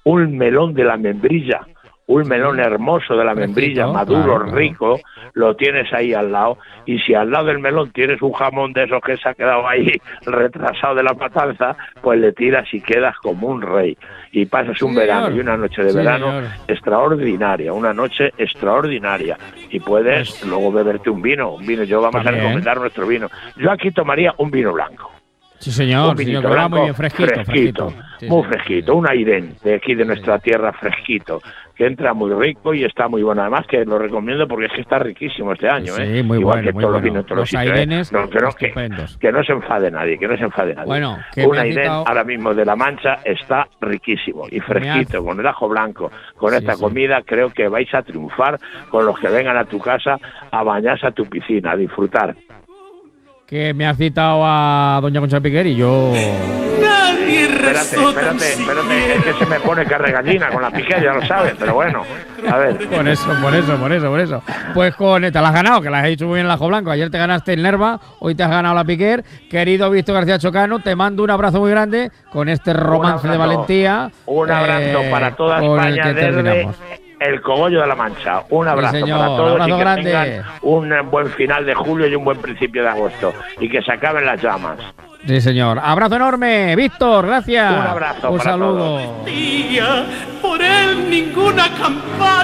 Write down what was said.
un melón de la membrilla, un melón hermoso de la membrilla, maduro, claro, rico, lo tienes ahí al lado, y si al lado del melón tienes un jamón de esos que se ha quedado ahí retrasado de la matanza, pues le tiras y quedas como un rey, y pasas un verano y una noche de verano extraordinaria, una noche extraordinaria, y puedes luego beberte un vino, yo vamos a recomendar nuestro vino. Yo aquí tomaría un vino blanco. Sí, señor, un blanco, muy bien, fresquito. Sí, muy fresquito, un Airén de aquí de nuestra tierra, fresquito, que entra muy rico y está muy bueno. Además que lo recomiendo porque es que está riquísimo este año, sí, muy igual bueno, que muy todos bueno. los vinos, todos los Airenes, que no se enfade nadie, Bueno, un Airén ahora mismo de La Mancha está riquísimo y fresquito, con el ajo blanco, con esta comida, creo que vais a triunfar con los que vengan a tu casa a bañarse a tu piscina, a disfrutar. Que me has citado a doña Concha Piquer y yo... Espérate, es que se me pone carregallina con la Piquer, ya lo sabes, pero bueno, a ver. Por eso. Pues te la has ganado, que la has hecho muy bien el ajo blanco. Ayer te ganaste el Nerva, hoy te has ganado la Piquer. Querido Víctor García Chocano, te mando un abrazo muy grande con este romance de valentía. Un abrazo para toda España desde el Cogollo de la Mancha. Un abrazo para todos, y que tengan un buen final de julio y un buen principio de agosto, y que se acaben las llamas. Sí, señor. Abrazo enorme, Víctor, gracias. Un abrazo un para saludo. Todos. Por él ninguna campana.